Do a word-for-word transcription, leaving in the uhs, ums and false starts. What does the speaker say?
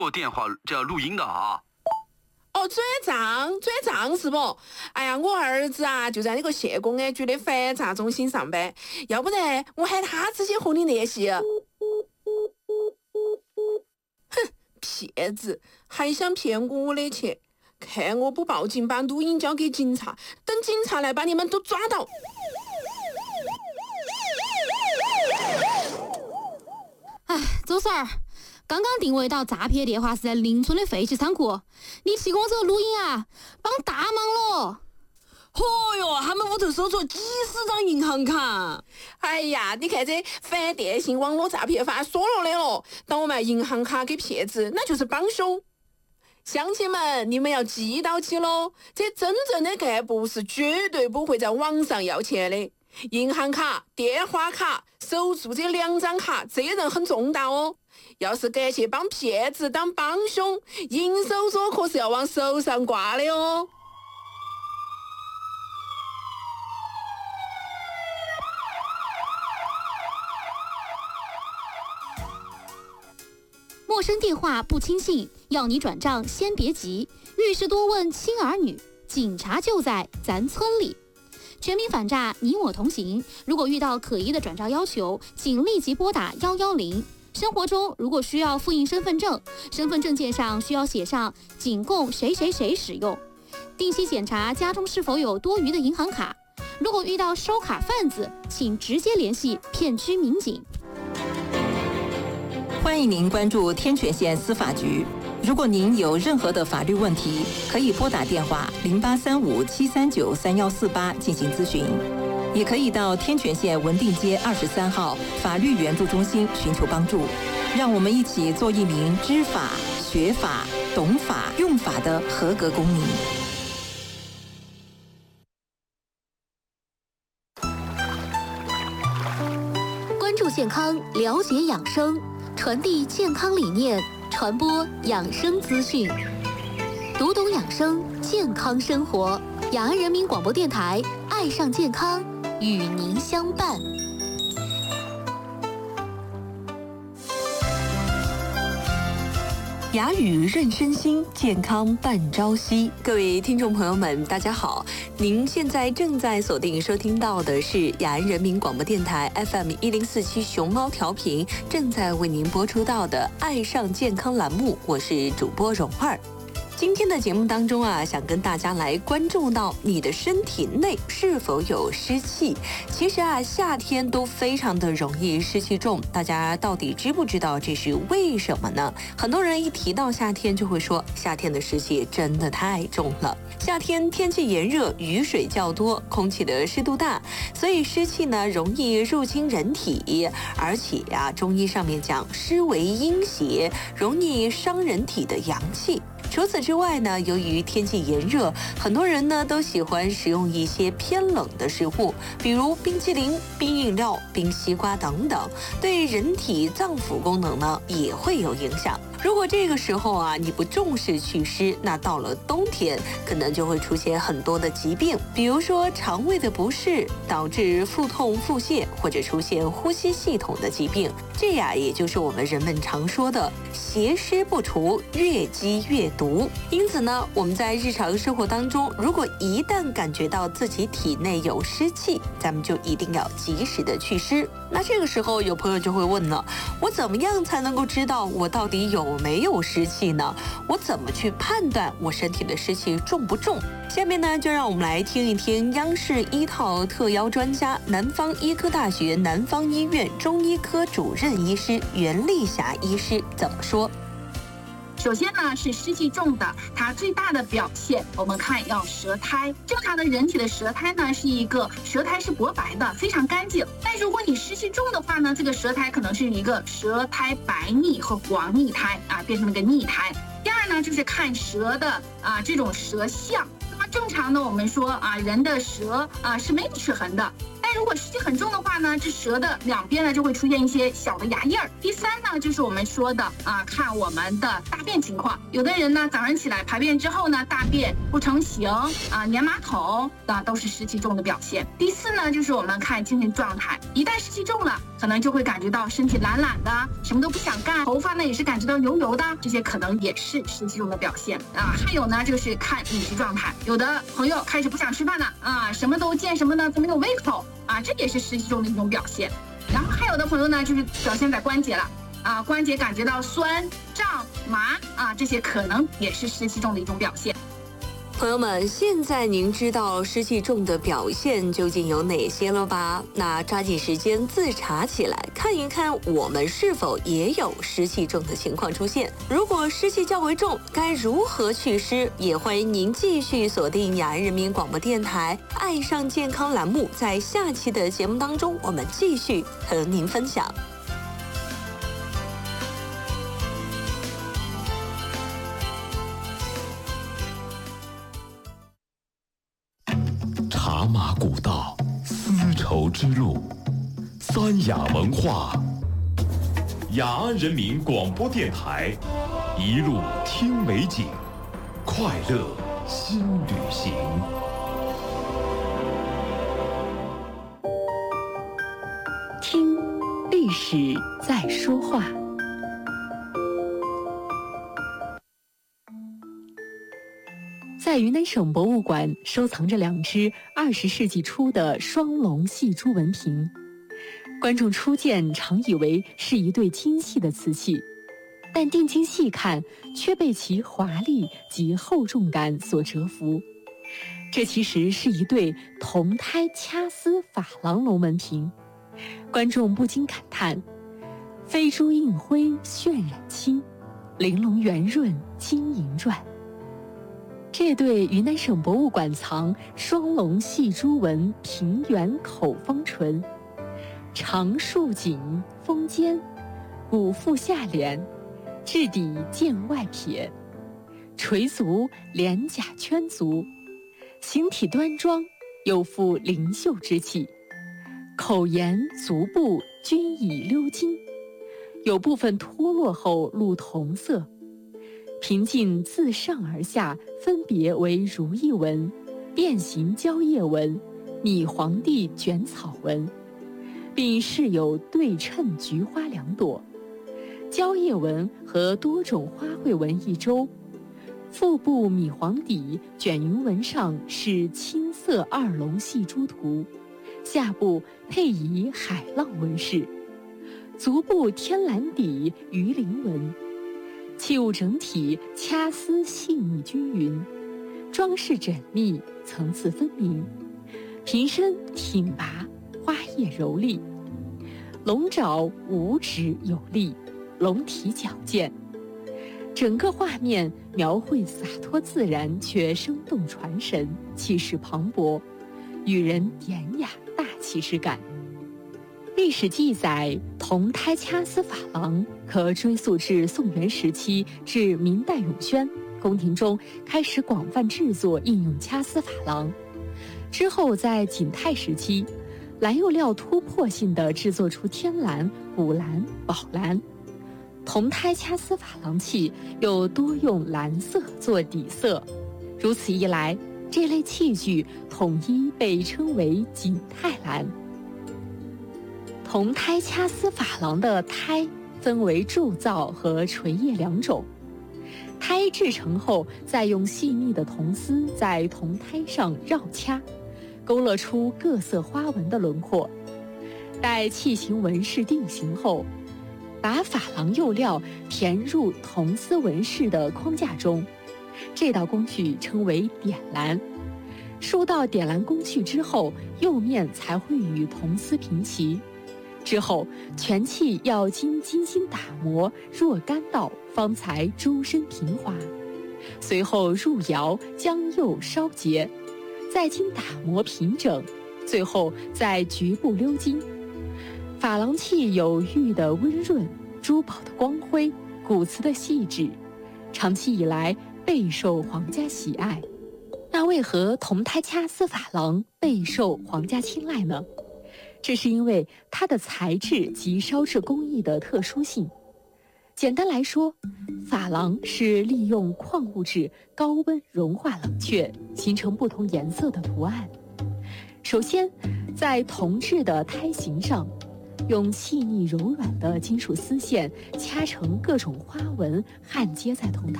我电话就要录音的啊。 哦，转账转账是不？哎呀，我儿子啊就在那个县公安局的反诈中心上班，要不然我喊他直接和你联系。哼，骗子还想骗我的钱，看我不报警把录音交给警察，等警察来把你们都抓到。 哎，周婶儿，刚刚定位到诈骗电话是在邻村的废弃仓库，你提供这个录音啊，帮大忙了。 嚯哟，他们屋头搜出几十张银行卡。 哎呀，你看这反电信网络诈骗法说了的了，当我卖银行卡给骗子，那就是帮凶。乡亲们，你们要记到起喽，这真正的干部是绝对不会在网上要钱的。银行卡、电话卡、手住这两张卡，责任很重大哦。要是敢去帮骗子当帮凶，银手镯可是要往手上挂的哦。 陌生电话不轻信，要你转账先别急，遇事多问亲儿女，警察就在咱村里。全民反诈，你我同行。如果遇到可疑的转账要求，请立即拨打一一零。生活中如果需要复印身份证，身份证件上需要写上仅供谁谁谁使用。定期检查家中是否有多余的银行卡。如果遇到收卡贩子，请直接联系片区民警。 欢迎您关注天泉县司法局。如果您有任何的法律问题，可以拨打电话零八三五七三九三幺四八进行咨询，也可以到天泉县文定街二十三号法律援助中心寻求帮助。让我们一起做一名知法、学法、懂法、用法的合格公民。 关注健康，了解养生，传递健康理念，传播养生资讯，读懂养生，健康生活。雅安人民广播电台，爱上健康，与您相伴。 雅语润身心，健康伴朝夕。各位听众朋友们，大家好！您现在正在锁定收听到的是雅安人民广播电台 F M 一零四七熊猫调频，正在为您播出到的《爱上健康》栏目，我是主播蓉儿。今天的节目当中啊，想跟大家来关注到你的身体内是否有湿气。其实啊，夏天都非常的容易湿气重，大家到底知不知道这是为什么呢？很多人一提到夏天就会说，夏天的湿气真的太重了。夏天天气炎热，雨水较多，空气的湿度大，所以湿气呢容易入侵人体，而且啊，中医上面讲湿为阴邪，容易伤人体的阳气。除此之外呢，由于天气炎热，很多人呢都喜欢使用一些偏冷的食物，比如冰淇淋、冰饮料、冰西瓜等等，对人体脏腑功能呢也会有影响。如果这个时候啊你不重视祛湿，那到了冬天可能就会出现很多的疾病，比如说肠胃的不适，导致腹痛、腹泻，或者出现呼吸系统的疾病。这呀，也就是我们人们常说的邪湿不除，越积越毒。因此呢，我们在日常生活当中，如果一旦感觉到自己体内有湿气，咱们就一定要及时的祛湿。那这个时候有朋友就会问了，我怎么样才能够知道我到底有没有湿气呢？我怎么去判断我身体的湿气重不重？下面呢，就让我们来听一听央视一套特邀专家、南方医科大学南方医院中医科主任医师袁丽霞医师怎么说。 首先呢，是湿气重的，它最大的表现，我们看要舌苔。正常的人体的舌苔呢，是一个舌苔是薄白的，非常干净。但如果你湿气重的话呢，这个舌苔可能是一个舌苔白腻和黄腻苔啊，变成了个腻苔。第二呢，就是看舌的啊这种舌象。那么正常的我们说啊，人的舌啊是没有齿痕的。但但如果湿气很重的话呢，这舌的两边呢就会出现一些小的牙印儿。第三呢，就是我们说的啊，看我们的大便情况。有的人呢早上起来排便之后呢，大便不成形啊，粘马桶啊，都是湿气重的表现。第四呢，就是我们看精神状态，一旦湿气重了，可能就会感觉到身体懒懒的，什么都不想干，头发呢也是感觉到油油的，这些可能也是湿气重的表现啊。还有呢，就是看饮食状态，有的朋友开始不想吃饭了啊，什么都见什么呢，都没有胃口啊，这也是湿气重的一种表现。然后还有的朋友呢，就是表现在关节了啊，关节感觉到酸、胀、麻啊，这些可能也是湿气重的一种表现。 朋友们，现在您知道湿气重的表现究竟有哪些了吧？那抓紧时间自查起来，看一看我们是否也有湿气重的情况出现。如果湿气较为重，该如何祛湿？也欢迎您继续锁定雅安人民广播电台《爱上健康》栏目，在下期的节目当中，我们继续和您分享。 茶马古道，丝绸之路，三雅文化。雅安人民广播电台，一路听美景，快乐新旅行。 听历史在说话。在云南省博物馆收藏着两只二十世纪初的双龙戏珠纹瓶，观众初见常以为是一对精细的瓷器，但定睛细看，却被其华丽及厚重感所折服。这其实是一对铜胎掐丝珐琅龙纹瓶，观众不禁感叹：飞珠映辉渲染清，玲珑圆润晶莹转。这对云南省博物馆藏双龙戏珠纹平圆口方唇，长竖颈丰肩，骨腹下脸，质底见外撇，垂足连甲圈足，形体端庄，有副灵秀之气。口沿足部均已鎏金，有部分脱落后露铜色。瓶颈自上而下分别为如意纹、变形蕉叶纹、米黄地卷草纹，并饰有对称菊花两朵，蕉叶纹和多种花卉纹一周。腹部米黄底卷云纹上是青色二龙戏珠图，下部配以海浪纹饰，足部天蓝底鱼鳞纹。器物整体掐丝细腻均匀，装饰缜密，层次分明。瓶身挺拔，花叶柔丽，龙爪五指有力，龙体矫健。整个画面描绘洒脱自然，却生动传神，气势磅礴，予人典雅大气之感。历史记载，铜胎掐丝珐琅可追溯至宋元时期至明代永宣，宫廷中开始广泛制作应用掐丝珐琅。之后在景泰时期，蓝釉料突破性地制作出天蓝、古蓝、宝蓝。铜胎掐丝珐琅器又多用蓝色做底色，如此一来，这类器具统一被称为景泰蓝。铜胎掐丝珐琅的胎分为铸造和垂叶两种，胎制成后，再用细腻的铜丝在铜胎上绕掐，勾勒出各色花纹的轮廓。待器形纹饰定型后，把珐琅釉料填入铜丝纹饰的框架中，这道工序称为点蓝。梳到点蓝工序之后，釉面才会与铜丝平齐。之后，全器要经精心打磨若干道，方才珠身平滑。随后入窑将釉烧结，再经打磨平整，最后再局部鎏金。珐琅器有玉的温润、珠宝的光辉、古瓷的细致，长期以来备受皇家喜爱。那为何铜胎掐丝珐琅备受皇家青睐呢？ 这是因为它的材质及烧制工艺的特殊性。简单来说，珐琅是利用矿物质高温融化冷却，形成不同颜色的图案。首先，在铜制的胎形上，用细腻柔软的金属丝线掐成各种花纹，焊接在铜台